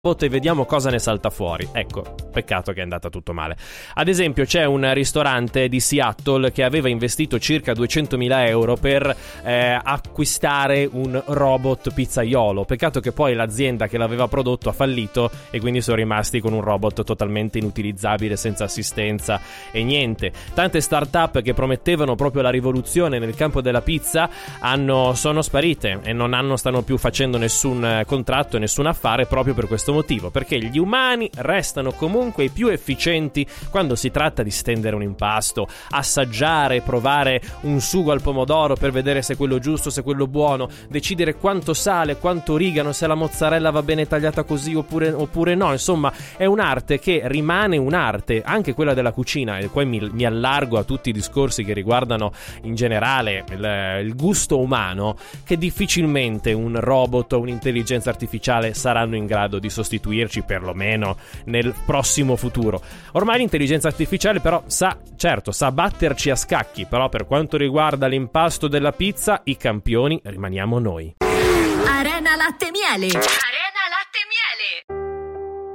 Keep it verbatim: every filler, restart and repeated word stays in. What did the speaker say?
e vediamo cosa ne salta fuori. Ecco, peccato che è andata tutto male. Ad esempio c'è un ristorante di Seattle che aveva investito circa duecentomila euro per eh, acquistare un robot pizzaiolo. Peccato che poi l'azienda che l'aveva prodotto ha fallito e quindi sono rimasti con un robot totalmente inutilizzabile, senza assistenza e niente. Tante start-up che promettevano proprio la rivoluzione nel campo della pizza hanno, sono sparite e non hanno, stanno più facendo nessun contratto e nessun affare proprio per questo motivo, perché gli umani restano comunque i più efficienti quando si tratta di stendere un impasto, assaggiare, provare un sugo al pomodoro per vedere se è quello giusto, se è quello buono, decidere quanto sale, quanto origano, se la mozzarella va bene tagliata così oppure, oppure no. Insomma, è un'arte che rimane un'arte, anche quella della cucina, e poi mi, mi allargo a tutti i discorsi che riguardano in generale il, il gusto umano, che difficilmente un robot o un'intelligenza artificiale saranno in grado di sostituirci, perlomeno nel prossimo futuro. Ormai l'intelligenza artificiale però sa, certo, sa batterci a scacchi, però per quanto riguarda l'impasto della pizza, i campioni rimaniamo noi. Arena Latte Miele.